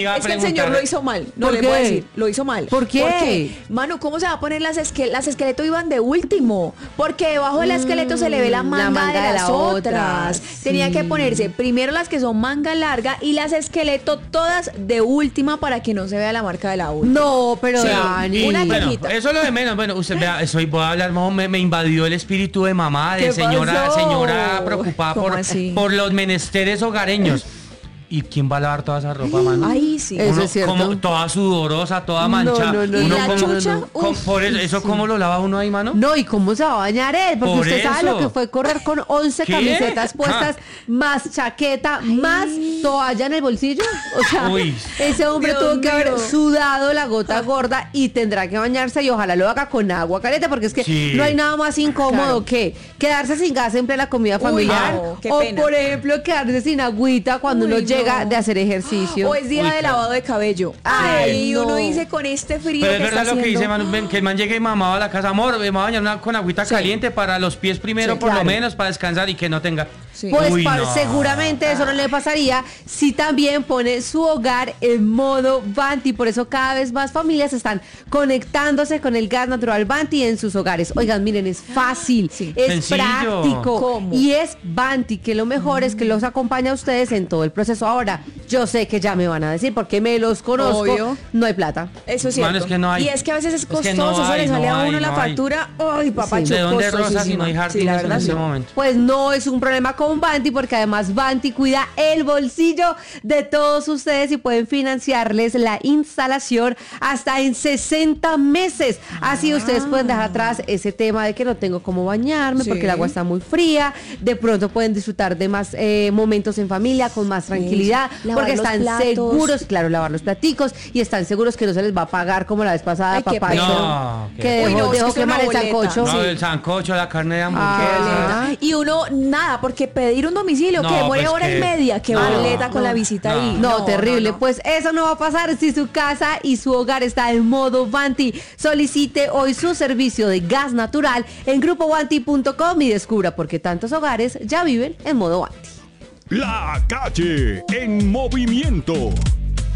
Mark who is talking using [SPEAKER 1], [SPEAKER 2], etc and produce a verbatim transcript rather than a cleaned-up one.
[SPEAKER 1] Es que el señor lo hizo mal, no
[SPEAKER 2] ¿Por
[SPEAKER 1] le
[SPEAKER 2] qué?
[SPEAKER 1] voy a decir, lo hizo mal.
[SPEAKER 2] ¿Por qué?
[SPEAKER 1] Porque, mano, ¿cómo se va a poner las esqueletos? Las esqueletos iban de último, porque debajo del esqueleto se le ve la manga,
[SPEAKER 2] la manga
[SPEAKER 1] de
[SPEAKER 2] de
[SPEAKER 1] las
[SPEAKER 2] la otra,
[SPEAKER 1] otras.
[SPEAKER 2] sí.
[SPEAKER 1] Tenía que ponerse primero las que son manga larga y las esqueletos todas de última para que no se vea la marca de la última.
[SPEAKER 2] No, pero
[SPEAKER 1] Sí,
[SPEAKER 2] Dani.
[SPEAKER 1] una
[SPEAKER 3] Bueno,
[SPEAKER 1] quejita.
[SPEAKER 3] eso es lo de menos. Bueno, usted vea, soy, voy a hablar, mo- me, me invadió el espíritu de mamá, de
[SPEAKER 1] ¿Qué
[SPEAKER 3] señora,
[SPEAKER 1] pasó?
[SPEAKER 3] señora preocupada
[SPEAKER 1] ¿Cómo
[SPEAKER 3] por,
[SPEAKER 1] así?
[SPEAKER 3] por los menesteres hogareños. ¿Y quién va a lavar toda esa ropa, mano?
[SPEAKER 1] Ay, sí.
[SPEAKER 2] Eso
[SPEAKER 3] Uno
[SPEAKER 2] es cierto.
[SPEAKER 3] como toda sudorosa, toda
[SPEAKER 2] No,
[SPEAKER 3] manchada.
[SPEAKER 2] no, no,
[SPEAKER 1] ¿Y
[SPEAKER 3] Uno
[SPEAKER 1] la
[SPEAKER 3] como-
[SPEAKER 1] chucha?
[SPEAKER 3] como-
[SPEAKER 1] Uf,
[SPEAKER 3] por eso, ¿eso cómo lo lava uno ahí, mano?
[SPEAKER 2] No, ¿y cómo se va a bañar él? Porque
[SPEAKER 3] Por
[SPEAKER 2] usted sabe
[SPEAKER 3] eso.
[SPEAKER 2] lo que fue correr con once
[SPEAKER 3] ¿Qué?
[SPEAKER 2] camisetas puestas,
[SPEAKER 3] Ja.
[SPEAKER 2] más chaqueta, más toalla en el bolsillo. O sea,
[SPEAKER 3] Uy.
[SPEAKER 2] ese hombre
[SPEAKER 1] Dios
[SPEAKER 2] tuvo que haber
[SPEAKER 1] mío.
[SPEAKER 2] sudado la gota gorda y tendrá que bañarse y ojalá lo haga con agua caliente porque es que
[SPEAKER 3] Sí.
[SPEAKER 2] no hay nada más incómodo
[SPEAKER 1] Claro.
[SPEAKER 2] que quedarse sin gas en plena comida
[SPEAKER 1] Uy,
[SPEAKER 2] familiar
[SPEAKER 1] no, qué
[SPEAKER 2] o
[SPEAKER 1] pena.
[SPEAKER 2] por ejemplo quedarse sin agüita cuando
[SPEAKER 1] Uy,
[SPEAKER 2] uno llega
[SPEAKER 1] no.
[SPEAKER 2] de hacer ejercicio.
[SPEAKER 1] O es día
[SPEAKER 3] Uy,
[SPEAKER 1] de
[SPEAKER 3] claro.
[SPEAKER 1] lavado de cabello.
[SPEAKER 2] Ay,
[SPEAKER 1] Ay,
[SPEAKER 2] no.
[SPEAKER 1] uno dice con este frío
[SPEAKER 3] Pero es
[SPEAKER 1] que está
[SPEAKER 3] verdad lo que dice
[SPEAKER 1] haciendo.
[SPEAKER 3] Manu, ven, que el man llegue mamado a la casa, amor, me voy a bañar una- con agüita
[SPEAKER 1] Sí.
[SPEAKER 3] caliente para los pies primero,
[SPEAKER 1] Sí,
[SPEAKER 3] por
[SPEAKER 2] claro.
[SPEAKER 3] lo menos, para descansar y que no tenga.
[SPEAKER 1] Sí.
[SPEAKER 2] Pues
[SPEAKER 3] Uy,
[SPEAKER 2] pa-
[SPEAKER 3] no.
[SPEAKER 2] seguramente eso no le pasaría si también pone su hogar en modo Vanti. Por eso cada vez más familias están conectándose con el gas natural Vanti en sus hogares. Oigan, miren, es fácil,
[SPEAKER 1] Sí.
[SPEAKER 2] es
[SPEAKER 3] Sencillo.
[SPEAKER 2] práctico
[SPEAKER 1] ¿Cómo?
[SPEAKER 2] y es Vanti, que lo mejor es que los acompaña a ustedes en todo el proceso. Ahora, yo sé que ya me van a decir porque me los conozco,
[SPEAKER 1] Obvio.
[SPEAKER 2] no hay plata.
[SPEAKER 1] Eso es
[SPEAKER 3] Mano,
[SPEAKER 1] cierto.
[SPEAKER 3] es que no hay.
[SPEAKER 1] Y es que a veces es
[SPEAKER 3] Es que
[SPEAKER 1] costoso,
[SPEAKER 3] no
[SPEAKER 1] eso
[SPEAKER 3] hay,
[SPEAKER 1] le sale
[SPEAKER 3] no
[SPEAKER 1] a uno
[SPEAKER 3] hay,
[SPEAKER 1] la
[SPEAKER 3] no hay.
[SPEAKER 1] factura. Ay, papacho,
[SPEAKER 3] ¿De dónde rosas
[SPEAKER 1] costosísima.
[SPEAKER 3] si no hay
[SPEAKER 1] Sí, la
[SPEAKER 3] jardines en
[SPEAKER 1] verdad
[SPEAKER 3] ese
[SPEAKER 1] sí.
[SPEAKER 3] momento?
[SPEAKER 2] Pues no es un problema con Vanti porque además Vanti cuida el bolsillo de todos ustedes y pueden financiarles la instalación hasta en sesenta meses. Así ustedes pueden dejar atrás ese tema de que no tengo cómo bañarme
[SPEAKER 1] Sí.
[SPEAKER 2] porque el agua está muy fría. De pronto pueden disfrutar de más eh, momentos en familia con más tranquilidad
[SPEAKER 1] Lavar
[SPEAKER 2] porque
[SPEAKER 1] los
[SPEAKER 2] están
[SPEAKER 1] platos.
[SPEAKER 2] seguros, claro, lavar los platicos y están seguros que no se les va a pagar como la vez pasada,
[SPEAKER 1] Ay, qué
[SPEAKER 2] papá.
[SPEAKER 1] pena.
[SPEAKER 3] No,
[SPEAKER 2] que
[SPEAKER 3] qué-
[SPEAKER 2] dejó,
[SPEAKER 1] Uy, no, es que
[SPEAKER 2] dejó
[SPEAKER 1] es una
[SPEAKER 2] quemar el
[SPEAKER 1] boleta.
[SPEAKER 2] sancocho.
[SPEAKER 3] No,
[SPEAKER 1] Sí.
[SPEAKER 3] el sancocho, la carne de
[SPEAKER 2] Ah.
[SPEAKER 3] hamburguesa.
[SPEAKER 1] Y uno, nada, porque pedir un domicilio
[SPEAKER 3] No,
[SPEAKER 1] que demore
[SPEAKER 3] pues
[SPEAKER 1] hora
[SPEAKER 3] que-
[SPEAKER 1] y media, que
[SPEAKER 3] no,
[SPEAKER 1] boleta con
[SPEAKER 2] no,
[SPEAKER 1] la visita
[SPEAKER 3] no.
[SPEAKER 1] ahí.
[SPEAKER 2] No, terrible.
[SPEAKER 1] no.
[SPEAKER 2] Pues eso no va a pasar si su casa y su hogar está en modo Vanti. Solicite hoy su servicio de gas natural en grupo vanti punto com y descubra por qué tantos hogares ya viven en modo Vanti.
[SPEAKER 4] La calle en movimiento.